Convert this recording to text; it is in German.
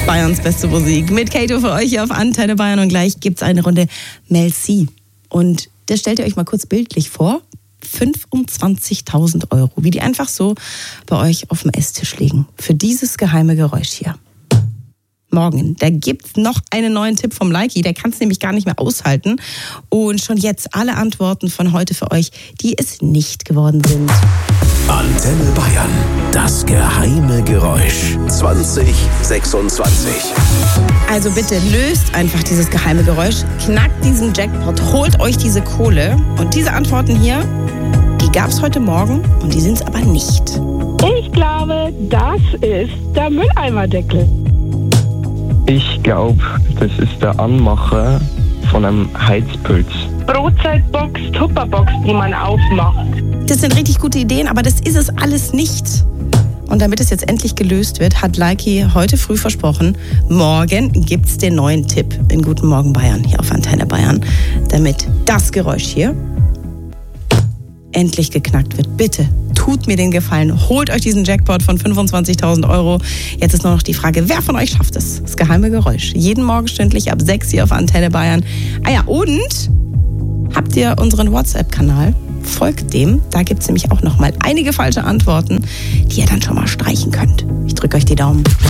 Bayerns beste Musik. Mit Kato für euch hier auf Antenne Bayern und gleich gibt's eine Runde Mel C. Und das stellt ihr euch mal kurz bildlich vor. 25.000 Euro, wie die einfach so bei euch auf dem Esstisch liegen. Für dieses geheime Geräusch hier. Morgen, da gibt's noch einen neuen Tipp vom Likey, der kann es nämlich gar nicht mehr aushalten. Und schon jetzt alle Antworten von heute für euch, die es nicht geworden sind. Antenne Bayern, das geheime Geräusch 2026. Also bitte löst einfach dieses geheime Geräusch, knackt diesen Jackpot, holt euch diese Kohle. Und diese Antworten hier, die gab's heute Morgen und die sind's aber nicht. Ich glaube, das ist der Mülleimerdeckel. Ich glaube, das ist der Anmacher von einem Heizpilz. Brotzeitbox, Tupperbox, die man aufmacht. Das sind richtig gute Ideen, aber das ist es alles nicht. Und damit es jetzt endlich gelöst wird, hat Likey heute früh versprochen, morgen gibt's den neuen Tipp in Guten Morgen Bayern hier auf Antenne Bayern, damit das Geräusch hier endlich geknackt wird. Bitte, tut mir den Gefallen, holt euch diesen Jackpot von 25.000 Euro. Jetzt ist nur noch die Frage, wer von euch schafft es? Das geheime Geräusch. Jeden Morgen stündlich ab 6 hier auf Antenne Bayern. Ah ja, und habt ihr unseren WhatsApp-Kanal? Folgt dem, da gibt es nämlich auch noch mal einige falsche Antworten, die ihr dann schon mal streichen könnt. Ich drücke euch die Daumen.